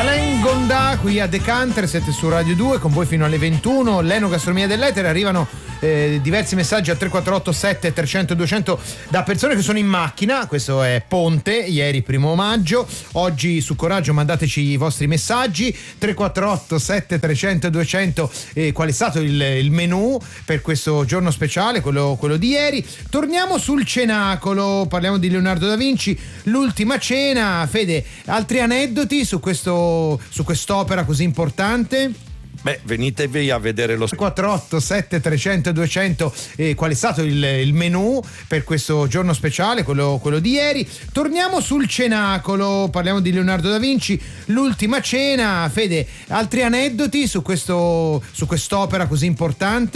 Alain Gondà qui a Decanter, siete su Radio 2 con voi fino alle 21. L'enogastronomia dell'etere, arrivano diversi messaggi a 348 7 300 200 da persone che sono in macchina. Questo è Ponte, ieri 1 maggio. Oggi su Coraggio mandateci i vostri messaggi 348 7 300 200 qual è stato il menù per questo giorno speciale, quello di ieri. Torniamo sul Cenacolo, parliamo di Leonardo da Vinci, l'ultima cena. Fede, altri aneddoti su quest'opera così importante? Beh, venitevi a vedere lo 448 7 300 200 qual è stato il menù per questo giorno speciale, quello di ieri. Torniamo sul Cenacolo, parliamo di Leonardo da Vinci, l'ultima cena. Fede, altri aneddoti su quest'opera così importante?